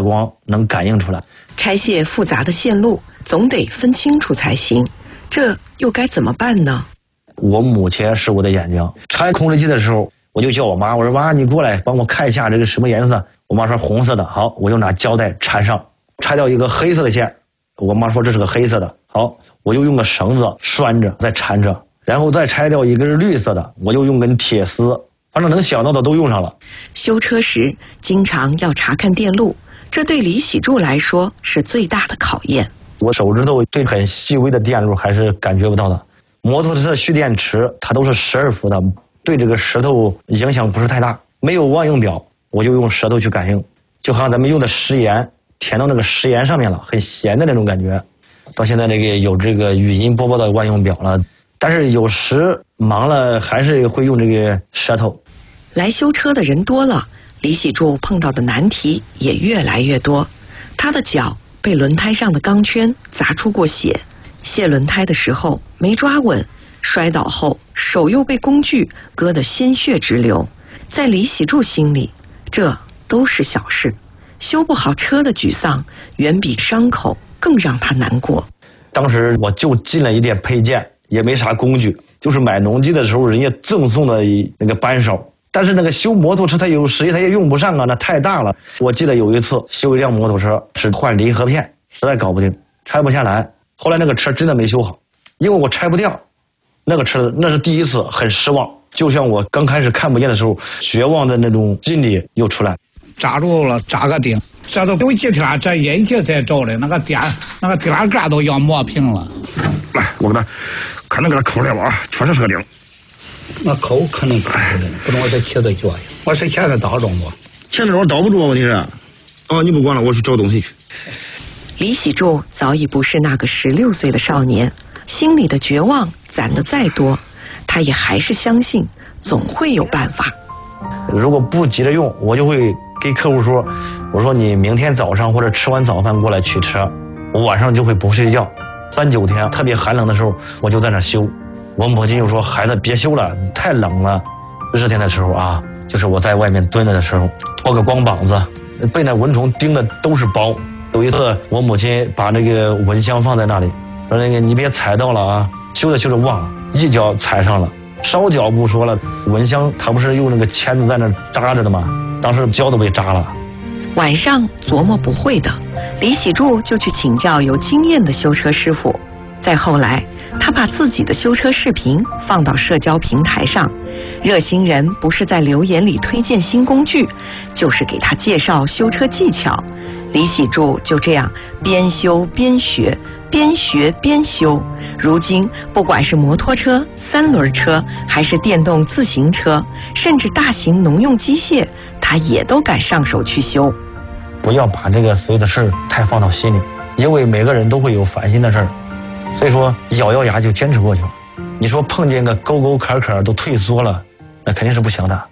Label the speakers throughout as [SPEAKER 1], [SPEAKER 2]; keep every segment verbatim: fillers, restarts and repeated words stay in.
[SPEAKER 1] 光能感应出来。
[SPEAKER 2] 拆卸复杂的线路，总得分清楚才行，这又该怎么办呢？
[SPEAKER 1] 我母亲是我的眼睛，拆控制器的时候，我就叫我妈，我说妈，你过来帮我看一下这个什么颜色。我妈说红色的，好，我就拿胶带缠上，拆掉一个黑色的线。我妈说这是个黑色的，好，我就用个绳子拴着再缠着，然后再拆掉一个是绿色的，我就用根铁丝，反正能想到的都用上了。
[SPEAKER 2] 修车时经常要查看电路，这对李喜柱来说是最大的考验。
[SPEAKER 1] 我手指头对很细微的电路还是感觉不到的。摩托车的蓄电池它都是十二伏的，对这个舌头影响不是太大。没有万用表，我就用舌头去感应，就好像咱们用的食盐填到那个食盐上面了，很咸的那种感觉。到现在这个有这个语音播报的万用表了，但是有时忙了还是会用这个舌头。
[SPEAKER 2] 来修车的人多了，李喜柱碰到的难题也越来越多。他的脚被轮胎上的钢圈砸出过血，卸轮胎的时候没抓稳，摔倒后手又被工具割得鲜血直流。在李喜柱心里，这都是小事，修不好车的沮丧远比伤口更让他难过。
[SPEAKER 1] 当时我就进了一点配件，也没啥工具，就是买农机的时候人家赠送的那个扳手，但是那个修摩托车它有时它也用不上啊，那太大了。我记得有一次修一辆摩托车是换离合片，实在搞不定，拆不下来，后来那个车真的没修好，因为我拆不掉那个车，那是第一次，很失望。就像我刚开始看不见的时候，绝望的那种心理又出来。
[SPEAKER 3] 扎住了，扎个钉，这都有几天，这引擎才着的，那个电那个电杆都要磨平了。
[SPEAKER 4] 来，我给他可能给他抠来吧啊，确实是个钉。
[SPEAKER 3] 那抠可能抠的，不能我再切在脚下。我是钳子倒中不？
[SPEAKER 4] 钳子我倒不住啊，问题是。哦，你不管了，我去找东西去。
[SPEAKER 2] 李喜柱早已不是那个十六岁的少年，心里的绝望攒得再多，他也还是相信总会有办法。
[SPEAKER 1] 如果不急着用，我就会给客户说，我说你明天早上或者吃完早饭过来取车，我晚上就会不睡觉。三九天特别寒冷的时候，我就在那修。我母亲又说，孩子别修了，太冷了。热天的时候啊，就是我在外面蹲着的时候，脱个光膀子，被那蚊虫叮的都是包。有一次我母亲把那个蚊香放在那里，说那个你别踩到了啊，修着修着忘了，一脚踩上了。烧脚不说了，蚊香它不是用那个钳子在那扎着的吗？当时脚都被扎了。
[SPEAKER 2] 晚上琢磨不会的，李喜柱就去请教有经验的修车师傅。再后来，他把自己的修车视频放到社交平台上，热心人不是在留言里推荐新工具，就是给他介绍修车技巧。李喜柱就这样边修边学，边学边修。如今不管是摩托车、三轮车，还是电动自行车，甚至大型农用机械，他也都敢上手去修。
[SPEAKER 1] 不要把这个所有的事儿太放到心里，因为每个人都会有烦心的事儿，所以说咬咬牙就坚持过去了。你说碰见个沟沟坎坎都退缩了，那肯定是不行的。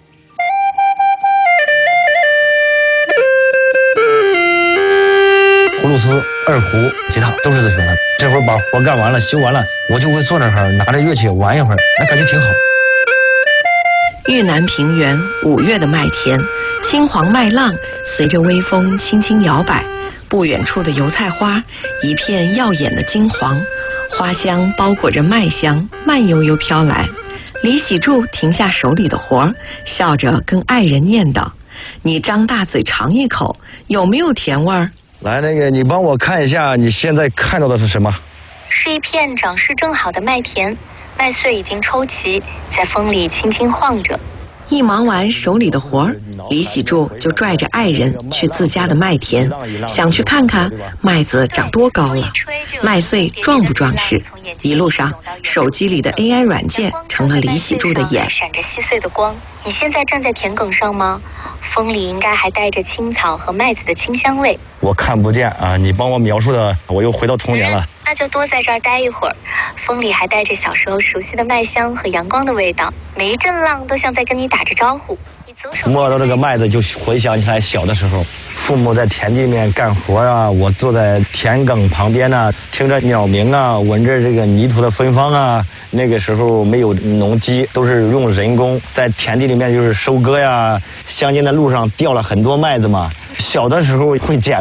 [SPEAKER 1] 葫芦丝、二胡、吉他都是自学的。这会儿把活干完了、修完了，我就会坐那儿拿着乐器玩一会儿，那感觉挺好。
[SPEAKER 2] 豫南平原五月的麦田，青黄麦浪随着微风轻轻摇摆，不远处的油菜花一片耀眼的金黄，花香包裹着麦香，慢悠悠飘来。李喜柱停下手里的活，笑着跟爱人念叨：“你张大嘴尝一口，有没有甜味儿？”
[SPEAKER 1] 来，那个你帮我看一下，你现在看到的是什么？
[SPEAKER 5] 是一片长势正好的麦田，麦穗已经抽齐，在风里轻轻晃着。
[SPEAKER 2] 一忙完手里的活儿，李喜柱就拽着爱人去自家的麦田，想去看看麦子长多高了，麦穗壮不壮实。一路上，手机里的 A I 软件成了李喜柱的眼，
[SPEAKER 5] 闪着细碎的光。你现在站在田埂上吗？风里应该还带着青草和麦子的清香味。
[SPEAKER 1] 我看不见啊，你帮我描述的，我又回到童年了。
[SPEAKER 5] 嗯，那就多在这儿待一会儿。风里还带着小时候熟悉的麦香和阳光的味道，每一阵浪都像在跟你打着招呼。
[SPEAKER 1] 摸到这个麦子，就回想起来小的时候，父母在田地里面干活啊，我坐在田埂旁边啊，听着鸟鸣啊，闻着这个泥土的芬芳啊。那个时候没有农机，都是用人工在田地里面就是收割呀。乡间的路上掉了很多麦子嘛，小的时候会捡。